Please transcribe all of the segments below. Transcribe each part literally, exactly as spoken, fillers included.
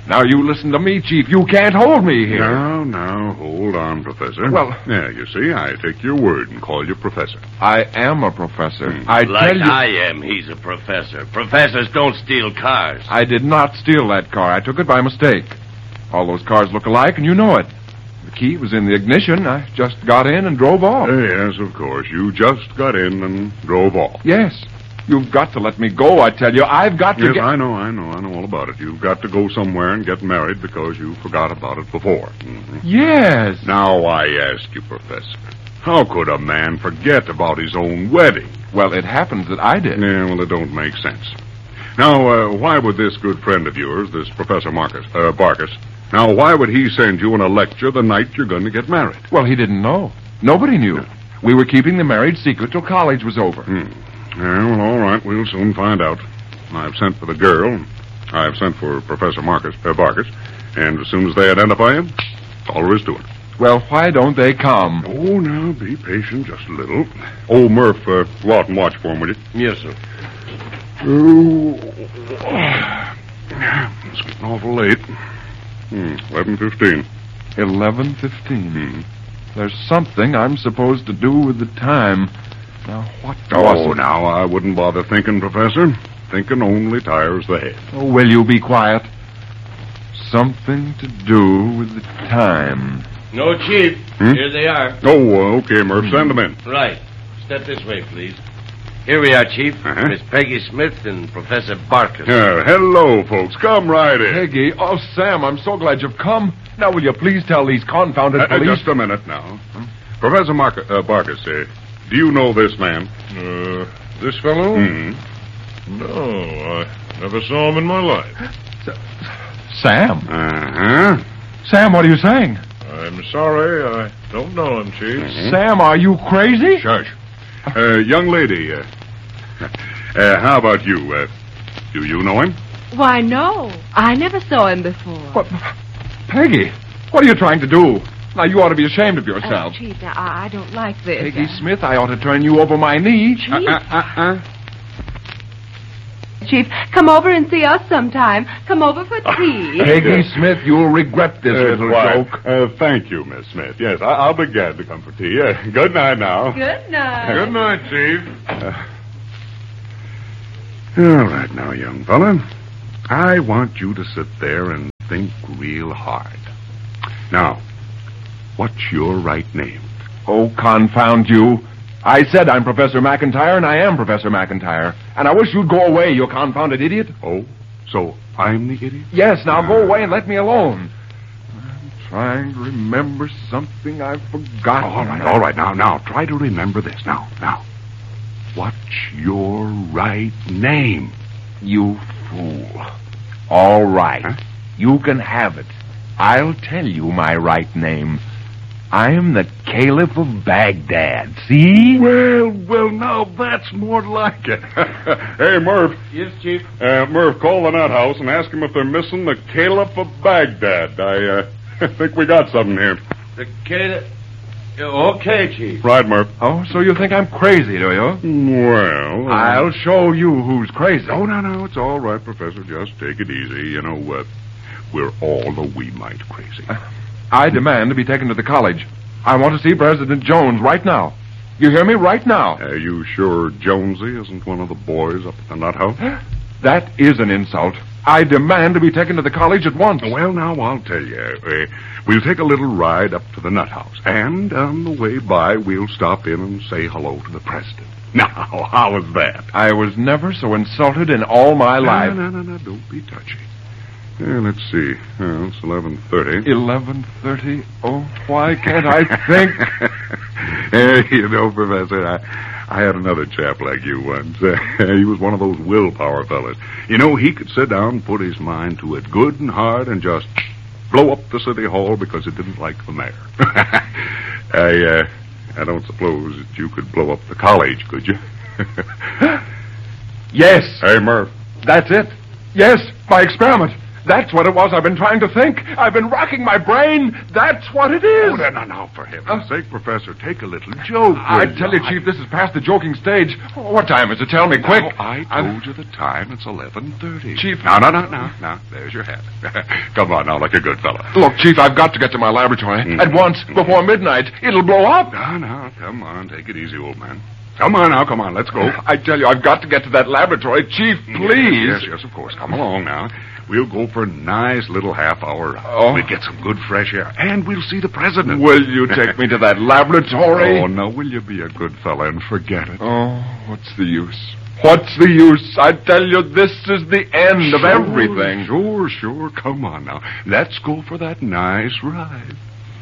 Now, you listen to me, Chief. You can't hold me here. Now, now, hold on, Professor. Well... Yeah, you see, I take your word and call you Professor. I am a professor. Hmm. I like tell you... I am, he's a professor. Professors don't steal cars. I did not steal that car. I took it by mistake. All those cars look alike, and you know it. The key was in the ignition. I just got in and drove off. Uh, yes, of course. You just got in and drove off. Yes. You've got to let me go, I tell you. I've got to Yes, get... I know, I know, I know all about it. You've got to go somewhere and get married because you forgot about it before. Mm-hmm. Yes. Now, I ask you, Professor, how could a man forget about his own wedding? Well, it happens that I did. Yeah, well, it don't make sense. Now, uh, why would this good friend of yours, this Professor Marcus, uh, Barkus, now, why would he send you on a lecture the night you're going to get married? Well, he didn't know. Nobody knew. No. We were keeping the marriage secret till college was over. Hmm. Yeah, well, all right. We'll soon find out. I've sent for the girl. I've sent for Professor Marcus, uh, Barkus. And as soon as they identify him, that's all there is to it. Well, why don't they come? Oh, now, be patient just a little. Old Murph, uh, go out and watch for him, will you? Yes, sir. Oh, it's getting awful late. Hmm, eleven fifteen. eleven fifteen. Hmm. There's something I'm supposed to do with the time. Now, what Oh, was it? now, I wouldn't bother thinking, Professor. Thinking only tires the head. Oh, will you be quiet? Something to do with the time. No, Chief. Hmm? Here they are. Oh, uh, okay, Murph. Send them in. Right. Step this way, please. Here we are, Chief. Uh-huh. Miss Peggy Smith and Professor Barkus. Uh, hello, folks. Come right in. Peggy, oh, Sam, I'm so glad you've come. Now, will you please tell these confounded Uh, uh, police... just a minute now. Professor Mark- uh, Barkus, uh, do you know this man? Uh, this fellow? Hmm. No, I never saw him in my life. Sam? Uh-huh. Sam, what are you saying? I'm sorry, I don't know him, Chief. Mhm. Sam, are you crazy? Shush. Uh, young lady, uh, uh, how about you? Uh, do you know him? Why, no. I never saw him before. What? Peggy, what are you trying to do? Now, you ought to be ashamed of yourself. Uh, Chief, now, I, I don't like this. Peggy Uh, Smith, I ought to turn you over my knee. Chief, Uh, uh, uh. Chief, come over and see us sometime. Come over for tea. Peggy Smith, you'll regret this Uh, little why, joke. Uh, thank you, Miss Smith. Yes, I- I'll be glad to come for tea. Uh, good night now. Good night. Good night, Chief. Uh, all right now, young fella. I want you to sit there and think real hard. Now, what's your right name? Oh, confound you. I said I'm Professor McIntyre, and I am Professor McIntyre. And I wish you'd go away, you confounded idiot. Oh, so I'm the idiot? Yes, now go away and let me alone. I'm trying to remember something I've forgotten. All right, all right. Now, now, try to remember this. Now, now. What's your right name? You fool. All right. Huh? You can have it. I'll tell you my right name. I'm the Caliph of Baghdad. See? Well, well, now that's more like it. Hey, Murph. Yes, Chief. Uh, Murph, call the nut house and ask him if they're missing the Caliph of Baghdad. I uh, think we got something here. The Caliph... Okay, Chief. Right, Murph. Oh, so you think I'm crazy, do you? Well, uh, I'll show you who's crazy. Oh, no, no, it's all right, Professor. Just take it easy. You know, uh, we're all a wee mite crazy. I demand to be taken to the college. I want to see President Jones right now. You hear me? Right now. Are you sure Jonesy isn't one of the boys up at the nut house? That is an insult. I demand to be taken to the college at once. Well, now, I'll tell you. Uh, we'll take a little ride up to the nut house. And on the way by, we'll stop in and say hello to the president. Now, how is that? I was never so insulted in all my life. No, no, no, no, don't be touchy. Yeah, let's see. Well, it's eleven thirty. eleven thirty? Oh, why can't I think? Hey, you know, Professor, I, I had another chap like you once. Uh, he was one of those willpower fellas. You know, he could sit down and put his mind to it good and hard and just blow up the city hall because he didn't like the mayor. I, uh, I don't suppose that you could blow up the college, could you? Yes. Hey, Murph. That's it. Yes, my experiment. That's what it was. I've been trying to think. I've been racking my brain. That's what it is. Oh, then, now, now, for heaven's sake, Professor, take a little joke. I will tell you, Chief, this is past the joking stage. What time is it? Tell me, quick. Now, I told I'm- you the time. It's eleven thirty. Chief- Now, now, now, now, now. There's your hat. Come on, now, like a good fellow. Look, Chief, I've got to get to my laboratory. Mm. At once, before midnight. It'll blow up. Now, now, come on. Take it easy, old man. Come on now, come on. Let's go. I tell you, I've got to get to that laboratory. Chief, please. Yes, yes, of course. Come along now. We'll go for a nice little half hour. Oh. We'll get some good fresh air, and we'll see the president. Will you take me to that laboratory? Oh, now, will you be a good fella and forget it? Oh, what's the use? What's the use? I tell you, this is the end of Sure, everything. Sure, sure. Come on now. Let's go for that nice ride.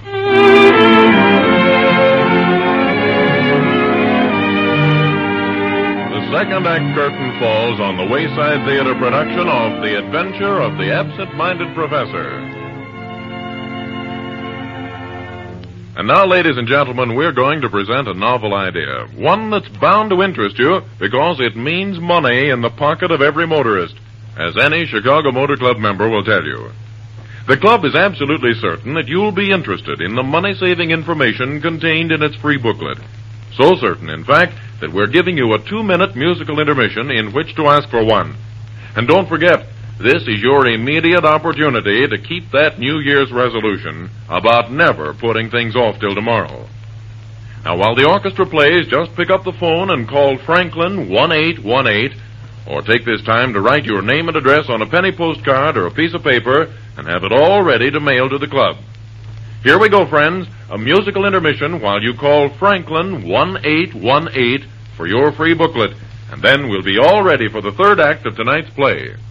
The second act curtain falls on the Wayside Theater production of The Adventure of the Absent-Minded Professor. And now, ladies and gentlemen, we're going to present a novel idea. One that's bound to interest you because it means money in the pocket of every motorist, as any Chicago Motor Club member will tell you. The club is absolutely certain that you'll be interested in the money-saving information contained in its free booklet. So certain, in fact, that we're giving you a two-minute musical intermission in which to ask for one. And don't forget, this is your immediate opportunity to keep that New Year's resolution about never putting things off till tomorrow. Now, while the orchestra plays, just pick up the phone and call Franklin one eight one eight, or take this time to write your name and address on a penny postcard or a piece of paper and have it all ready to mail to the club. Here we go, friends, a musical intermission while you call Franklin one eight one eight for your free booklet, and then we'll be all ready for the third act of tonight's play.